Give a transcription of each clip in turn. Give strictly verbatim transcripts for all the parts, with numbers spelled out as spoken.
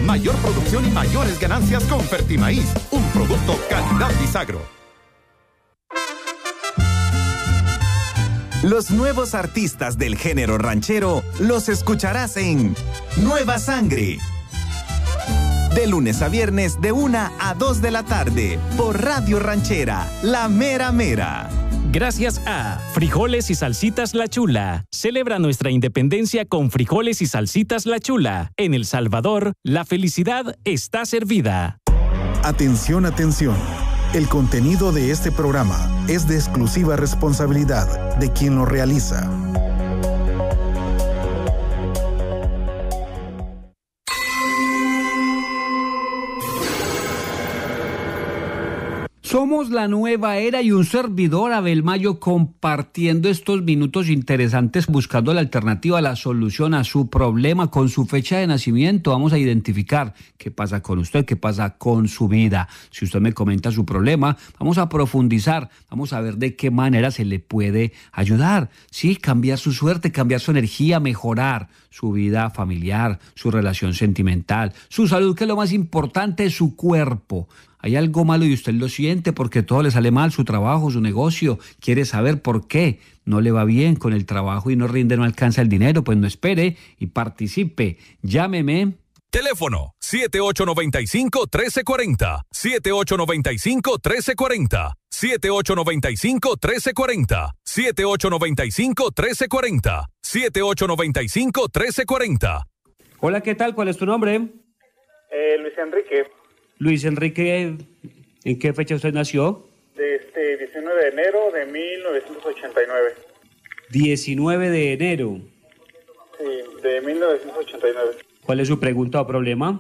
Mayor producción y mayores ganancias con Fertimaíz, un producto calidad Bisagro. Los nuevos artistas del género ranchero los escucharás en Nueva Sangre. De lunes a viernes de una a dos de la tarde por Radio Ranchera, La Mera Mera. Gracias a Frijoles y Salsitas La Chula. Celebra nuestra independencia con Frijoles y Salsitas La Chula. En El Salvador, la felicidad está servida. Atención, atención. El contenido de este programa es de exclusiva responsabilidad de quien lo realiza. Somos la nueva era y un servidor, Abel Mayo, compartiendo estos minutos interesantes, buscando la alternativa, la solución a su problema con su fecha de nacimiento. Vamos a identificar qué pasa con usted, qué pasa con su vida. Si usted me comenta su problema, vamos a profundizar, vamos a ver de qué manera se le puede ayudar. Sí, cambiar su suerte, cambiar su energía, mejorar su vida familiar, su relación sentimental, su salud, que es lo más importante, su cuerpo. Hay algo malo y usted lo siente porque todo le sale mal, su trabajo, su negocio. Quiere saber por qué no le va bien con el trabajo y no rinde, no alcanza el dinero. Pues no espere y participe. Llámeme. Teléfono siete ocho nueve cinco, uno tres cuatro cero, siete ocho nueve cinco, uno tres cuatro cero, siete ocho nueve cinco, uno tres cuatro cero, siete ocho nueve cinco, uno tres cuatro cero, siete ocho nueve cinco, uno tres cuatro cero. Hola, ¿qué tal? ¿Cuál es tu nombre? Eh, Luis Enrique. Luis Enrique, ¿en qué fecha usted nació? De este diecinueve de enero de mil novecientos ochenta y nueve. diecinueve de enero. Sí, de mil novecientos ochenta y nueve. ¿Cuál es su pregunta o problema?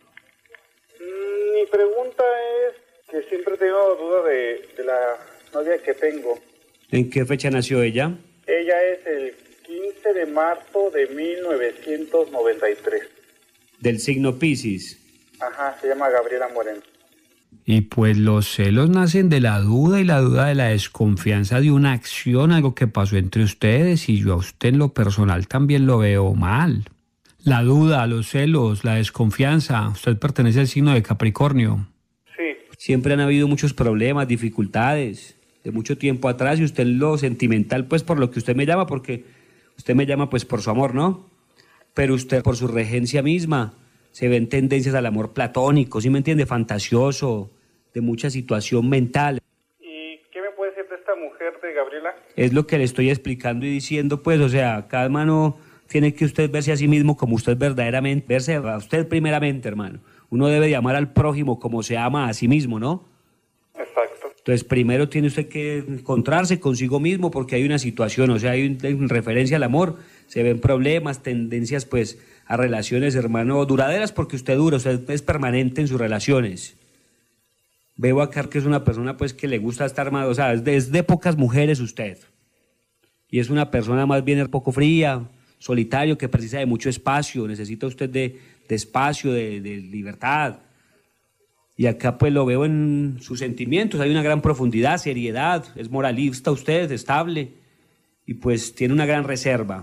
Mm, mi pregunta es que siempre tengo duda de, de la novia que tengo. ¿En qué fecha nació ella? Ella es el quince de marzo de mil novecientos noventa y tres. Del signo Piscis. Ajá, se llama Gabriela Moreno. Y pues los celos nacen de la duda y la duda de la desconfianza de una acción, algo que pasó entre ustedes, y yo a usted en lo personal también lo veo mal. La duda, los celos, la desconfianza. Usted pertenece al signo de Capricornio. Sí. Siempre han habido muchos problemas, dificultades, de mucho tiempo atrás, y usted en lo sentimental, pues por lo que usted me llama, porque usted me llama pues por su amor, ¿no? Pero usted por su regencia misma. Se ven tendencias al amor platónico, ¿sí me entiende? Fantasioso, de mucha situación mental. ¿Y qué me puede decir de esta mujer de Gabriela? Es lo que le estoy explicando y diciendo, pues, o sea, cada hermano tiene que usted verse a sí mismo como usted verdaderamente, verse a usted primeramente, hermano. Uno debe de amar al prójimo como se ama a sí mismo, ¿no? Exacto. Entonces, primero tiene usted que encontrarse consigo mismo porque hay una situación, o sea, hay un, en referencia al amor, se ven problemas, tendencias, pues, a relaciones, hermano, duraderas, porque usted dura, usted es permanente en sus relaciones. Veo acá que es una persona, pues, que le gusta estar más, o sea, es de, es de pocas mujeres usted. Y es una persona más bien un poco fría, solitario, que precisa de mucho espacio, necesita usted de, de espacio, de, de libertad. Y acá, pues, lo veo en sus sentimientos, hay una gran profundidad, seriedad, es moralista usted, estable, y pues tiene una gran reserva.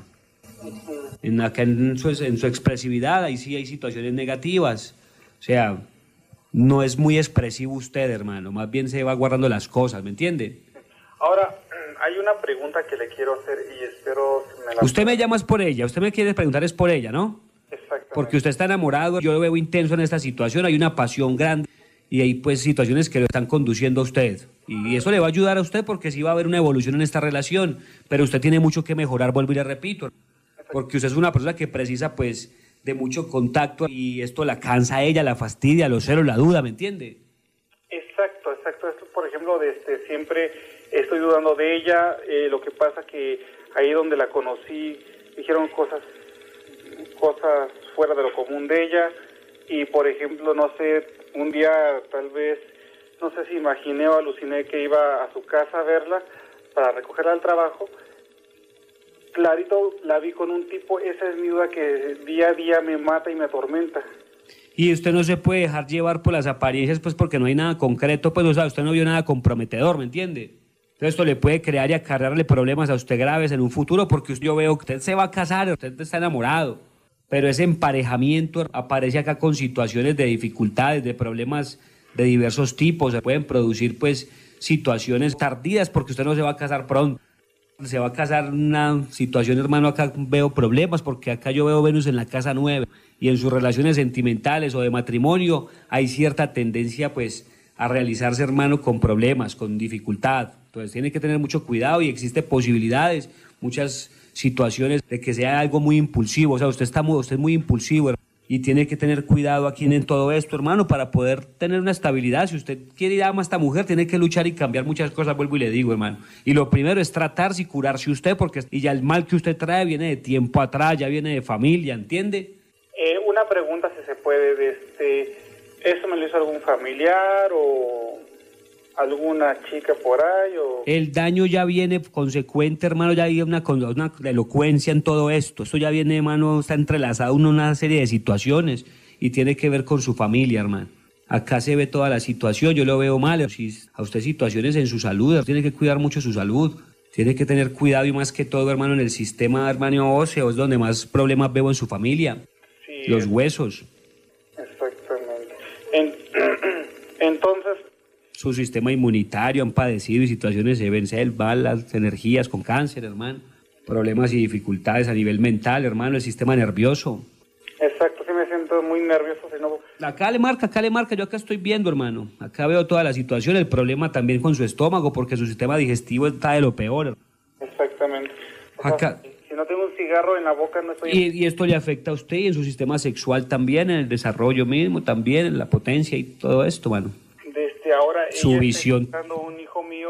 En, acá en, su, en su expresividad, ahí sí hay situaciones negativas. O sea, no es muy expresivo usted, hermano. Más bien se va guardando las cosas, ¿me entiende? Ahora, hay una pregunta que le quiero hacer y espero... Me la usted me llama es por ella. Usted me quiere preguntar es por ella, ¿no? Exactamente. Porque usted está enamorado. Yo lo veo intenso en esta situación. Hay una pasión grande. Y hay, pues, situaciones que lo están conduciendo a usted. Y eso le va a ayudar a usted porque sí va a haber una evolución en esta relación. Pero usted tiene mucho que mejorar, vuelvo y le repito. Porque usted es una persona que precisa, pues, de mucho contacto y esto la cansa a ella, la fastidia, los celos, la duda, ¿me entiende? Exacto, exacto. Esto, por ejemplo, desde siempre estoy dudando de ella. Eh, lo que pasa que ahí donde la conocí dijeron cosas, cosas fuera de lo común de ella. Y, por ejemplo, no sé, un día tal vez, no sé si imaginé o aluciné que iba a su casa a verla para recogerla al trabajo. Clarito la vi con un tipo, esa es mi duda que día a día me mata y me atormenta. Y usted no se puede dejar llevar por las apariencias, pues porque no hay nada concreto, pues o sea, usted no vio nada comprometedor, ¿me entiende? Entonces esto le puede crear y acarrearle problemas a usted graves en un futuro, porque yo veo que usted se va a casar, usted está enamorado. pero ese emparejamiento aparece acá con situaciones de dificultades, de problemas de diversos tipos. Se pueden producir pues situaciones tardías porque usted no se va a casar pronto. Se va a casar en una situación, hermano, acá veo problemas porque acá yo veo Venus en la casa nueve y en sus relaciones sentimentales o de matrimonio hay cierta tendencia pues a realizarse, hermano, con problemas, con dificultad. Entonces tiene que tener mucho cuidado y existe posibilidades, muchas situaciones de que sea algo muy impulsivo. O sea, usted está muy, usted es muy impulsivo, hermano, y tiene que tener cuidado aquí en todo esto, hermano, para poder tener una estabilidad. Si usted quiere ir a esta mujer, tiene que luchar y cambiar muchas cosas, vuelvo y le digo, hermano. Y lo primero es tratarse y curarse usted, porque y ya el mal que usted trae viene de tiempo atrás, ya viene de familia, ¿entiende? Eh, una pregunta, si se puede, de este, ¿eso me lo hizo algún familiar o alguna chica por ahí? O... El daño ya viene consecuente, hermano, ya hay una, una elocuencia en todo esto. Esto ya viene, hermano, está entrelazado en una serie de situaciones y tiene que ver con su familia, hermano. Acá se ve toda la situación, yo lo veo mal. Si a usted situaciones en su salud, tiene que cuidar mucho su salud. Tiene que tener cuidado y más que todo, hermano, en el sistema, hermano, óseo, es donde más problemas veo en su familia. Sí, los huesos. Exactamente. En, entonces... Su sistema inmunitario han padecido y situaciones se ven, se van las energías con cáncer, hermano. Problemas y dificultades a nivel mental, hermano, el sistema nervioso. Exacto, sí me siento muy nervioso. Si no... Acá le marca, acá le marca, yo acá estoy viendo, hermano. Acá veo toda la situación, el problema también con su estómago, porque su sistema digestivo está de lo peor. Exactamente. O sea, acá... si no tengo un cigarro en la boca, no estoy... Y, y esto le afecta a usted y en su sistema sexual también, en el desarrollo mismo, también en la potencia y todo esto, mano. Desde ahora su ella visión. está esperando un hijo mío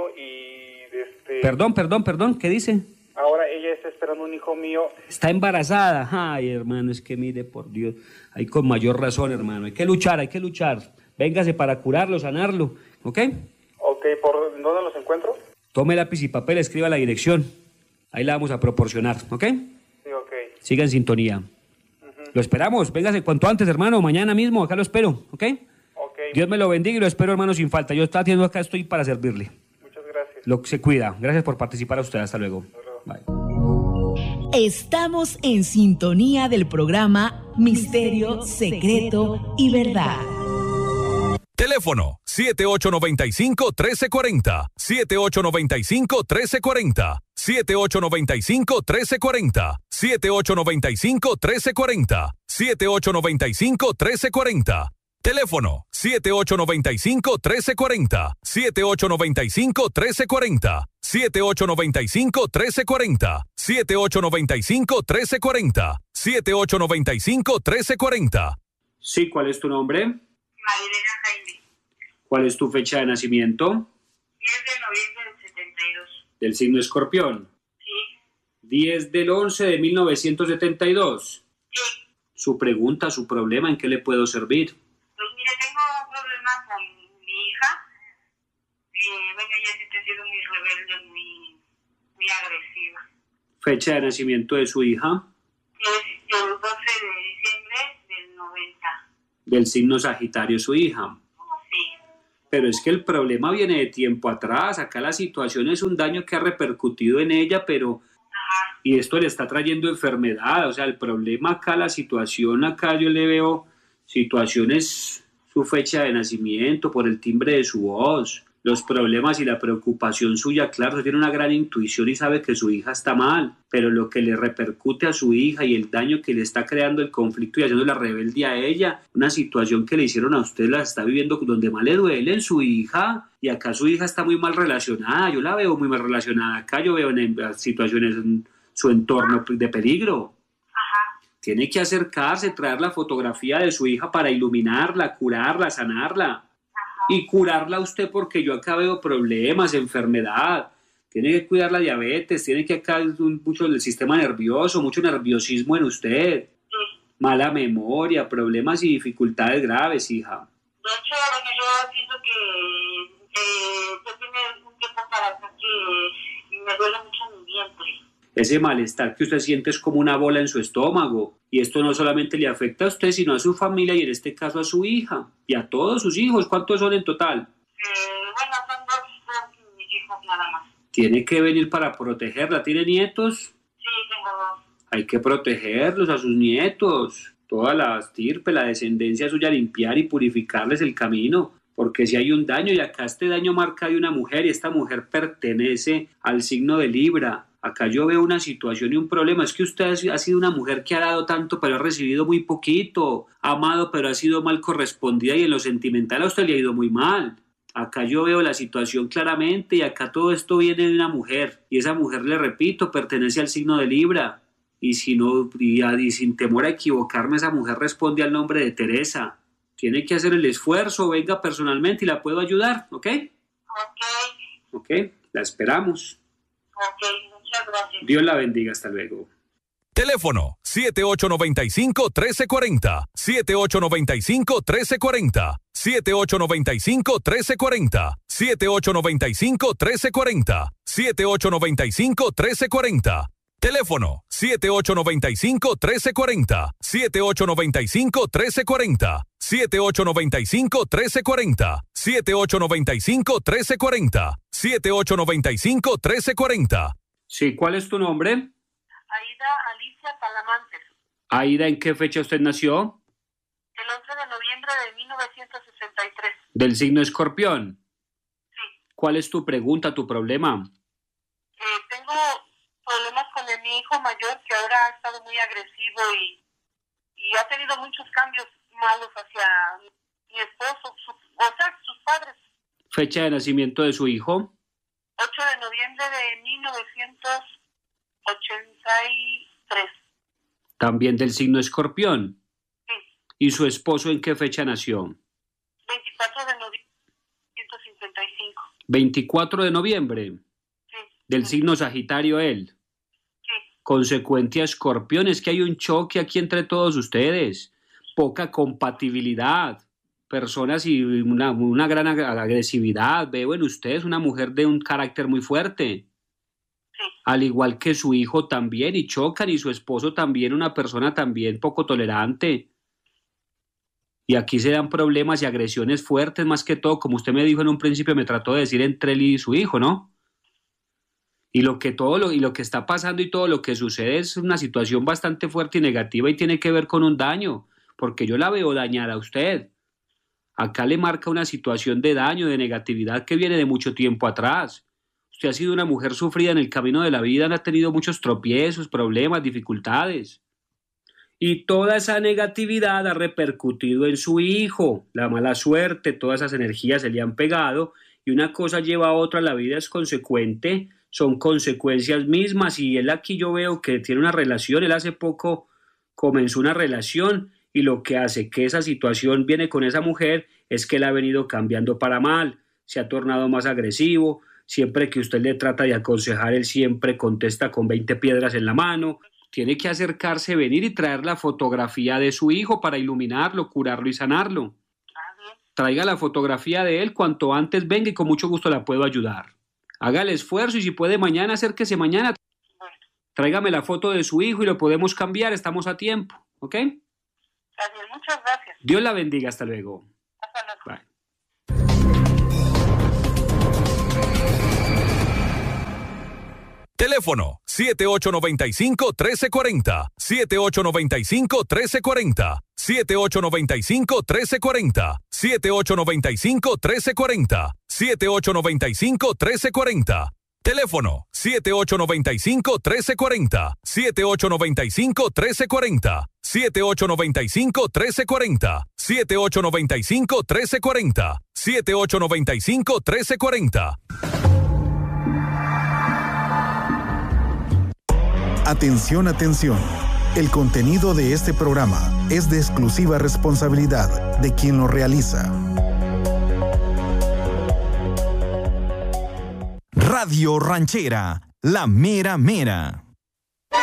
y desde... Perdón, perdón, perdón, ¿qué dice? Ahora ella está esperando un hijo mío. Está embarazada. Ay, hermano, es que mire, por Dios, hay con mayor razón, hermano. Hay que luchar, hay que luchar. Véngase para curarlo, sanarlo, ¿ok? Ok, ¿por dónde los encuentro? Tome lápiz y papel, escriba la dirección. Ahí la vamos a proporcionar, ¿ok? Sí, ok. Siga en sintonía. Uh-huh. Lo esperamos, véngase cuanto antes, hermano, mañana mismo, acá lo espero, ¿ok? Ok. Dios me lo bendiga y lo espero, hermano, sin falta. Yo estoy haciendo acá, estoy para servirle. Muchas gracias. Lo, se cuida. Gracias por participar a usted. Hasta luego. Bye. Estamos en sintonía del programa Misterio, Secreto y Verdad. Teléfono siete ocho nueve cinco, uno tres cuatro cero, siete ocho nueve cinco, uno tres cuatro cero, siete ocho nueve cinco, uno tres cuatro cero, siete ocho nueve cinco, uno tres cuatro cero, siete ocho nueve cinco, uno tres cuatro cero. Teléfono siete ocho nueve cinco, uno tres cuatro cero, siete ocho nueve cinco, uno tres cuatro cero, siete ocho nueve cinco, uno tres cuatro cero, siete ocho nueve cinco, uno tres cuatro cero, siete ocho nueve cinco, uno tres cuatro cero. Sí, ¿cuál es tu nombre? Marilena Jaime. ¿Cuál es tu fecha de nacimiento? diez de noviembre del setenta y dos. ¿Del signo Escorpión? Sí. diez del once de mil novecientos setenta y dos. Sí. Su pregunta, su problema, ¿en qué le puedo servir? Pues mire, tengo un problema con mi hija. Eh, bueno, ella siempre ha sido muy rebelde, muy, muy agresiva. ¿Fecha de nacimiento de su hija? Es el doce de diciembre del noventa. Del signo Sagitario su hija. Sí. Pero es que el problema viene de tiempo atrás. Acá la situación es un daño que ha repercutido en ella, pero... Ajá. Y esto le está trayendo enfermedad. O sea, el problema acá, la situación acá, yo le veo... situaciones, su fecha de nacimiento, por el timbre de su voz, los problemas y la preocupación suya, claro, tiene una gran intuición y sabe que su hija está mal, pero lo que le repercute a su hija y el daño que le está creando el conflicto y haciendo la rebeldía a ella, una situación que le hicieron a usted, la está viviendo donde más le duele en su hija, y acá su hija está muy mal relacionada, yo la veo muy mal relacionada, acá yo veo en situaciones en su entorno de peligro. Tiene que acercarse, traer la fotografía de su hija para iluminarla, curarla, sanarla. Ajá. Y curarla a usted porque yo acá veo problemas, enfermedad. Tiene que cuidar la diabetes, tiene que acá mucho del sistema nervioso, mucho nerviosismo en usted. Sí. Mala memoria, problemas y dificultades graves, hija. De hecho, bueno, yo siento que eh, yo tengo un tiempo para acá que me duele mucho mi vientre. Ese malestar que usted siente es como una bola en su estómago. Y esto no solamente le afecta a usted, sino a su familia y en este caso a su hija. Y a todos sus hijos. ¿Cuántos son en total? Eh, bueno, son dos, dos mis hijos nada más. Tiene que venir para protegerla. ¿Tiene nietos? Sí, tengo dos. Hay que protegerlos a sus nietos, toda la estirpe, la descendencia suya, limpiar y purificarles el camino, porque si hay un daño, y acá este daño marca de una mujer, y esta mujer pertenece al signo de Libra. Acá yo veo una situación y un problema, es que usted ha sido una mujer que ha dado tanto pero ha recibido muy poquito, ha amado pero ha sido mal correspondida y en lo sentimental a usted le ha ido muy mal. Acá yo veo la situación claramente y acá todo esto viene de una mujer y esa mujer, le repito, pertenece al signo de Libra y, si no, y, y sin temor a equivocarme, esa mujer responde al nombre de Teresa. Tiene que hacer el esfuerzo, venga personalmente y la puedo ayudar, ¿ok? Ok. Ok, la esperamos. Ok, muchas gracias. Dios la bendiga, hasta luego. Teléfono siete ocho nueve cinco, uno tres cuatro cero, siete ocho nueve cinco, uno tres cuatro cero, siete ocho nueve cinco, uno tres cuatro cero, siete ocho nueve cinco, uno tres cuatro cero, siete ocho nueve cinco, uno tres cuatro cero. Teléfono siete ocho nueve cinco, uno tres cuatro cero, siete ocho nueve cinco, uno tres cuatro cero, siete ocho nueve cinco, uno tres cuatro cero, siete ocho nueve cinco, uno tres cuatro cero, siete ocho nueve cinco, uno tres cuatro cero. Sí, ¿cuál es tu nombre? Aida Alicia Talamantes. Aida, ¿en qué fecha usted nació? El once de noviembre de mil novecientos sesenta y tres. ¿Del signo Escorpión? Sí. ¿Cuál es tu pregunta, tu problema? Eh, tengo problemas con el, mi hijo mayor, que ahora ha estado muy agresivo y, y ha tenido muchos cambios malos hacia mi esposo, su, o sea, sus padres. ¿Fecha de nacimiento de su hijo? ocho de noviembre de mil novecientos ochenta y tres. ¿También del signo Escorpión? Sí. ¿Y su esposo en qué fecha nació? veinticuatro de noviembre de mil novecientos cincuenta y cinco. ¿veinticuatro de noviembre? Sí. ¿Del signo Sagitario él? Sí. Consecuencia Escorpión, es que hay un choque aquí entre todos ustedes, poca compatibilidad, personas y una, una gran agresividad. Veo en ustedes una mujer de un carácter muy fuerte, sí, al igual que su hijo también, y chocan, y su esposo también, una persona también poco tolerante. Y aquí se dan problemas y agresiones fuertes, más que todo, como usted me dijo en un principio, me trató de decir, entre él y su hijo, ¿no? Y lo que todo lo, y lo que está pasando y todo lo que sucede es una situación bastante fuerte y negativa y tiene que ver con un daño, porque yo la veo dañada a usted. Acá le marca una situación de daño, de negatividad que viene de mucho tiempo atrás. Usted ha sido una mujer sufrida en el camino de la vida, ha tenido muchos tropiezos, problemas, dificultades. Y toda esa negatividad ha repercutido en su hijo. La mala suerte, todas esas energías se le han pegado y una cosa lleva a otra, la vida es consecuente, son consecuencias mismas y él aquí yo veo que tiene una relación, él hace poco comenzó una relación y lo que hace que esa situación viene con esa mujer es que él ha venido cambiando para mal, se ha tornado más agresivo, siempre que usted le trata de aconsejar, él siempre contesta con veinte piedras en la mano. Tiene que acercarse, venir y traer la fotografía de su hijo para iluminarlo, curarlo y sanarlo. Traiga la fotografía de él cuanto antes, venga y con mucho gusto la puedo ayudar. Haga el esfuerzo y si puede mañana, acérquese mañana. Tráigame la foto de su hijo y lo podemos cambiar, estamos a tiempo, ¿ok? Gracias, muchas gracias. Dios la bendiga, hasta luego. Hasta luego. Bye. Teléfono siete ocho nueve cinco, uno tres cuatro cero, siete ocho nueve cinco, uno tres cuatro cero, siete ocho nueve cinco, uno tres cuatro cero, siete ocho nueve cinco, uno tres cuatro cero, siete ocho nueve cinco, uno tres cuatro cero. Teléfono siete ocho nueve cinco, uno tres cuatro cero, siete ocho nueve cinco, uno tres cuatro cero, siete ocho nueve cinco, uno tres cuatro cero, siete ocho nueve cinco, uno tres cuatro cero, siete ocho nueve cinco, uno tres cuatro cero. Atención, atención. El contenido de este programa es de exclusiva responsabilidad de quien lo realiza. Radio Ranchera, la mera mera.